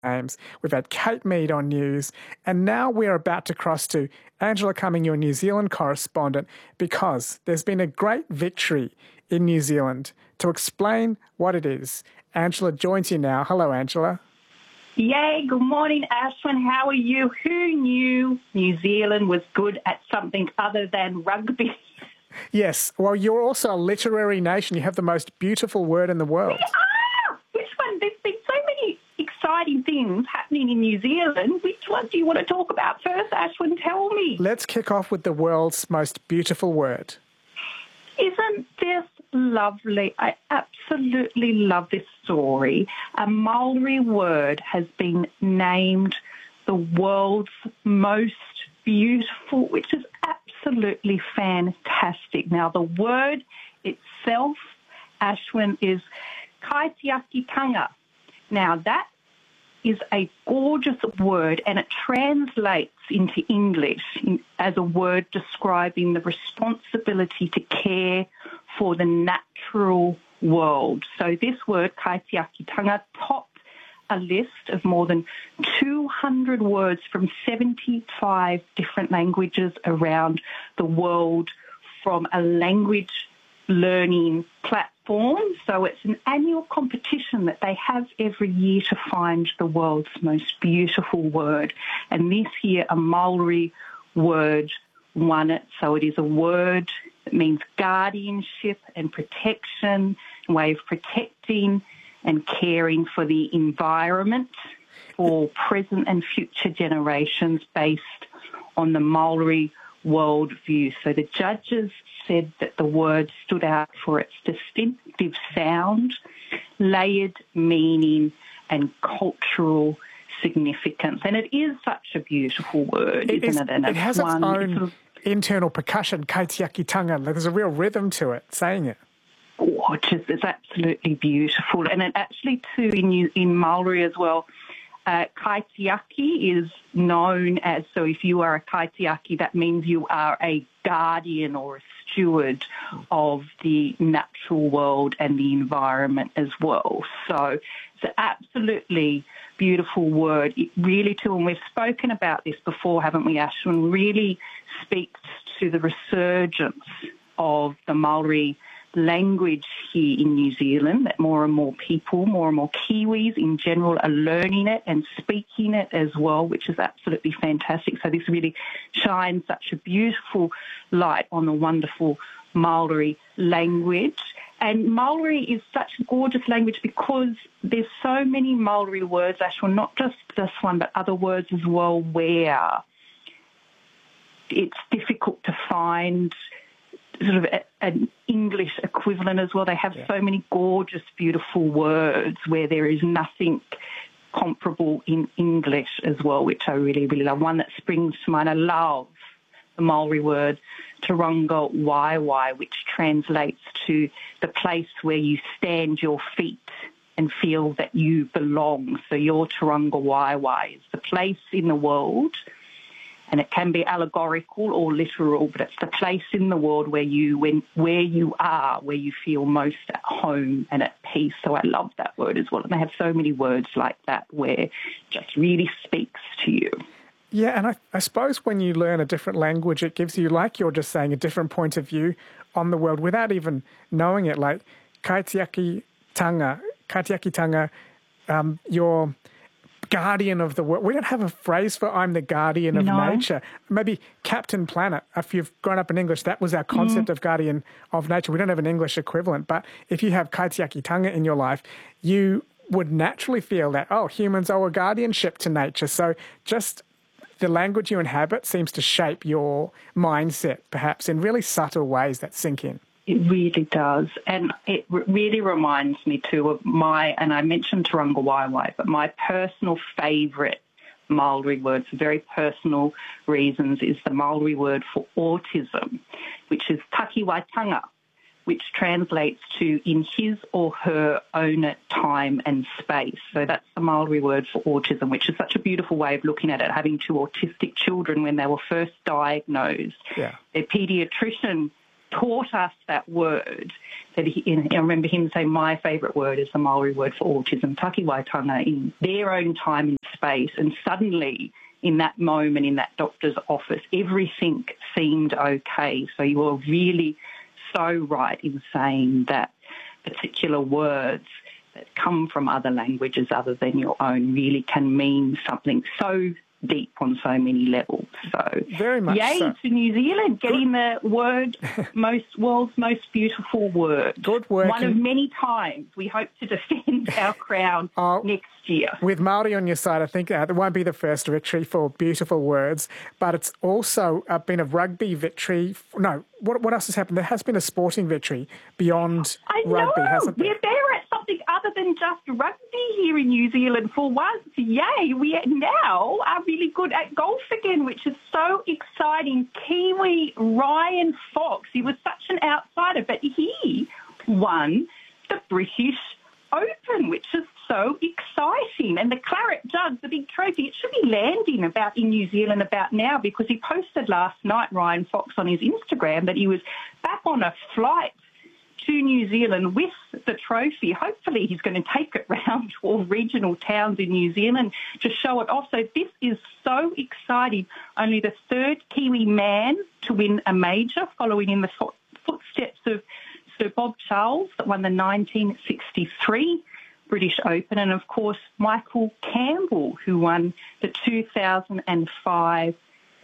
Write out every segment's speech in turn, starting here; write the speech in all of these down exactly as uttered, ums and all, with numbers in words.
James. We've had Kate Mead on news, and now we're about to cross to Angela Cumming, your New Zealand correspondent, because there's been a great victory in New Zealand. To explain what it is, Angela joins you now. Hello, Angela. Yay, good morning, Ashwin. How are you? Who knew New Zealand was good at something other than rugby? Yes, well, you're also a literary nation. You have the most beautiful word in the world. We are! Which one? There's been so many exciting things happening in New Zealand. Which one do you want to talk about first, Ashwin? Tell me. Let's kick off with the world's most beautiful word. Isn't this lovely? I absolutely love this story. A Maori word has been named the world's most beautiful, which is absolutely fantastic. Now, the word itself, Ashwin, is kaitiakitanga. Now, that is a gorgeous word, and it translates into English as a word describing the responsibility to care for the natural world. So this word, kaitiakitanga, topped a list of more than two hundred words from seventy-five different languages around the world from a language learning platform. So it's an annual competition that they have every year to find the world's most beautiful word. And this year, a Maori word won it. So it is a word that means guardianship and protection, a way of protecting and caring for the environment for present and future generations based on the Maori worldview. So the judges said that the word stood out for its distinctive sound, layered meaning and cultural significance. And it is such a beautiful word, it isn't is, it? And it has its one, own sort of internal percussion, kaitiakitanga. There's a real rhythm to it, saying it. Gorgeous. It's absolutely beautiful. And it actually, too, in, in Maori as well, uh, kaitiaki is known as, so if you are a kaitiaki, that means you are a guardian or a steward of the natural world and the environment as well. So it's an absolutely beautiful word. It really, too, and we've spoken about this before, haven't we, Ashwin, really speaks to the resurgence of the Maori language here in New Zealand, that more and more people, more and more Kiwis in general are learning it and speaking it as well, which is absolutely fantastic. So this really shines such a beautiful light on the wonderful Maori language. And Maori is such a gorgeous language because there's so many Maori words, Ashwin, not just this one, but other words as well, where it's difficult to find sort of a, an English equivalent as well. They have yeah. so many gorgeous, beautiful words where there is nothing comparable in English as well, which I really, really love. One that springs to mind, I love the Maori word Taronga Waiwai, which translates to the place where you stand your feet and feel that you belong. So your Taronga Waiwai is the place in the world, and it can be allegorical or literal, but it's the place in the world where you when where you are, where you feel most at home and at peace. So I love that word as well. And they have so many words like that where it just really speaks to you. Yeah, and I, I suppose when you learn a different language, it gives you, like you're just saying, a different point of view on the world without even knowing it. Like kaitiakitanga, kaitiakitanga, um, you're guardian of the world. We don't have a phrase for I'm the guardian of no. nature. Maybe Captain Planet, if you've grown up in English, that was our concept mm. of guardian of nature. We don't have an English equivalent, but if you have kaitiakitanga in your life, you would naturally feel that, oh, humans owe a guardianship to nature. So just the language you inhabit seems to shape your mindset, perhaps, in really subtle ways that sink in. It really does. And it really reminds me, too, of my, and I mentioned Taronga Waiwai, but my personal favourite Maori word for very personal reasons is the Maori word for autism, which is takiwaitanga, which translates to in his or her own time and space. So that's the Maori word for autism, which is such a beautiful way of looking at it, having two autistic children when they were first diagnosed. Yeah. Their paediatrician taught us that word. That he, I remember him saying, my favourite word is the Maori word for autism, takiwaitanga, in their own time and space. And suddenly, in that moment, in that doctor's office, everything seemed okay. So you were really so right in saying that particular words that come from other languages other than your own really can mean something so deep on so many levels. So, very much yay so. to New Zealand, getting the word, most world's most beautiful word. Good work. One of many times. We hope to defend our crown oh, next year. With Māori on your side, I think uh, it won't be the first victory for beautiful words, but it's also uh, been a rugby victory. No, what what else has happened? There has been a sporting victory beyond I rugby, know. hasn't there? We're there at something other than just rugby here in New Zealand for once. Yay, we now are really good at golf again, which is so exciting. Kiwi Ryan Fox, he was such an outsider, but he won the British Open, which is so exciting. And the Claret Jug, the big trophy, it should be landing about in New Zealand about now, because he posted last night, Ryan Fox, on his Instagram that he was back on a flight to New Zealand with the trophy. Hopefully he's going to take it round to all regional towns in New Zealand to show it off. So this is so exciting. Only the third Kiwi man to win a major, following in the footsteps of Sir Bob Charles that won the nineteen sixty-three British Open, and of course Michael Campbell, who won the two thousand five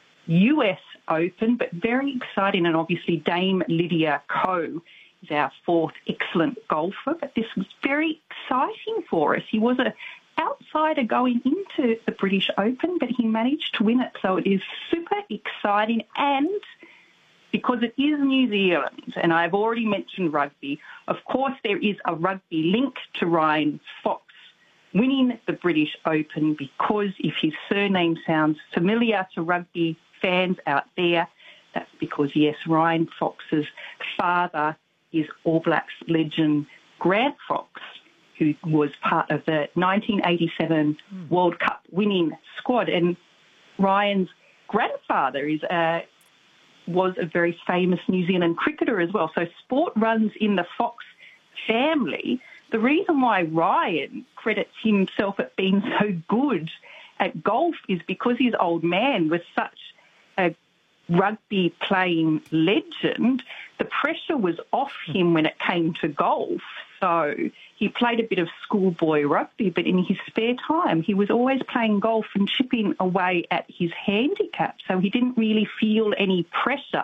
U S Open. But very exciting, and obviously Dame Lydia Ko is our fourth excellent golfer. But this was very exciting for us. He was an outsider going into the British Open, but he managed to win it. So it is super exciting, and because it is New Zealand, and I've already mentioned rugby, of course there is a rugby link to Ryan Fox winning the British Open, because if his surname sounds familiar to rugby fans out there, that's because, yes, Ryan Fox's father is All Blacks legend Grant Fox, who was part of the nineteen eighty-seven mm. World Cup winning squad. And Ryan's grandfather is a was a very famous New Zealand cricketer as well. So sport runs in the Fox family. The reason why Ryan credits himself at being so good at golf is because his old man was such a rugby playing legend. The pressure was off him when it came to golf. So he played a bit of schoolboy rugby, but in his spare time, he was always playing golf and chipping away at his handicap. So he didn't really feel any pressure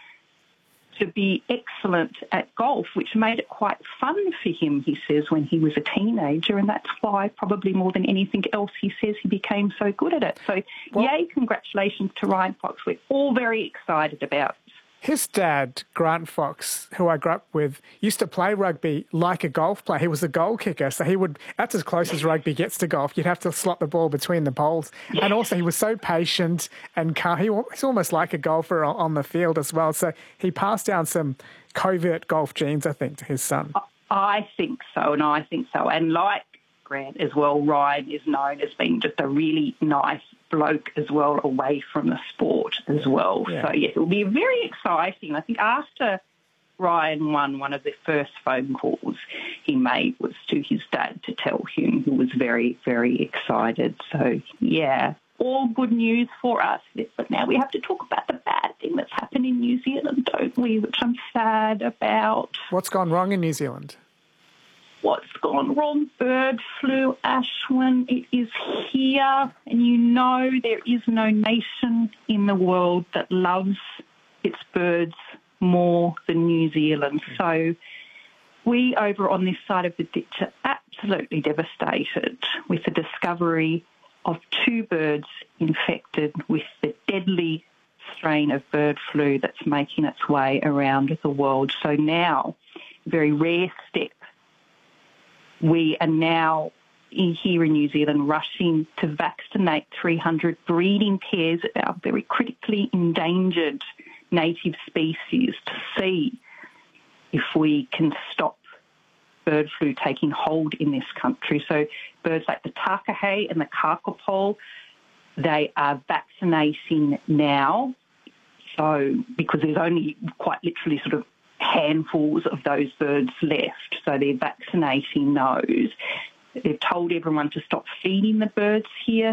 to be excellent at golf, which made it quite fun for him, he says, when he was a teenager. And that's why, probably more than anything else, he says he became so good at it. So, well, yay, congratulations to Ryan Fox. We're all very excited about it. His dad, Grant Fox, who I grew up with, used to play rugby like a golf player. He was a goal kicker, so he would, that's as close as rugby gets to golf. You'd have to slot the ball between the poles. And also he was so patient and calm. He was almost like a golfer on the field as well. So he passed down some covert golf genes, I think, to his son. I think so, and I think so. And like Grant as well, Ryan is known as being just a really nice bloke as well, away from the sport as well. Yeah. So, yes, it'll be very exciting. I think after Ryan won, one of the first phone calls he made was to his dad to tell him, who was very, very excited. So, yeah, all good news for us. But now we have to talk about the bad thing that's happened in New Zealand, don't we, which I'm sad about. What's gone wrong in New Zealand? What's gone wrong? Bird flu, Ashwin. It is here. And you know there is no nation in the world that loves its birds more than New Zealand. So we over on this side of the ditch are absolutely devastated with the discovery of two birds infected with the deadly strain of bird flu that's making its way around the world. So now, very rare step, we are now in, here in New Zealand rushing to vaccinate three hundred breeding pairs of our very critically endangered native species to see if we can stop bird flu taking hold in this country. So birds like the takahe and the kakapo, they are vaccinating now. So because there's only quite literally sort of handfuls of those birds left, so they're vaccinating those. They've told everyone to stop feeding the birds here.